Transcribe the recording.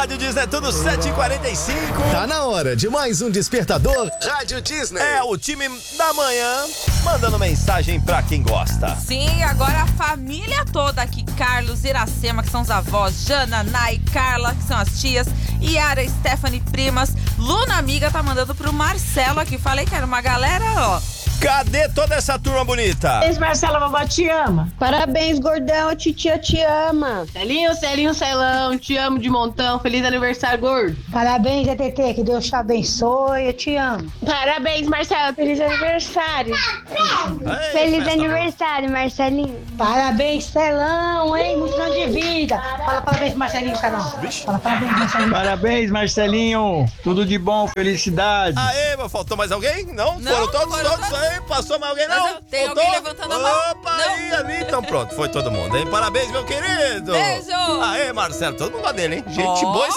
Rádio Disney é tudo 7h45. Tá na hora de mais um despertador Rádio Disney. É o time da manhã mandando mensagem pra quem gosta. Sim, agora a família toda aqui, Carlos, Iracema, que são os avós, Jana, Nai, Carla, que são as tias, Yara, Stephanie, primas, Luna, amiga, tá mandando pro Marcelo aqui. Falei que era uma galera, ó. Cadê toda essa turma bonita? Parabéns, Marcela, vovó te ama. Parabéns, gordão, a titia te ama. Celinho, Celão, te amo de montão. Feliz aniversário, gordo. Parabéns, ETT, que Deus te abençoe, eu te amo. Parabéns, Marcela, feliz aniversário. Ei, Feliz festa aniversário, Marcelinho. Parabéns, Celão, hein? Muito ano de vida. Fala parabéns, Marcelinho, Celão. Fala parabéns, Marcelinho. Parabéns, Marcelinho. Tudo de bom, felicidade. Aê, mas faltou mais alguém? Não? Não, Foram todos foram aí? todos. Passou mais alguém, não? Não, tem Faltou? alguém levantando a mão. Opa, Não. aí, ali. Então pronto, foi todo mundo, hein? Parabéns, meu querido. Beijo. Aê, Marcelo, todo mundo gosta dele, hein? Gente Ó. boa.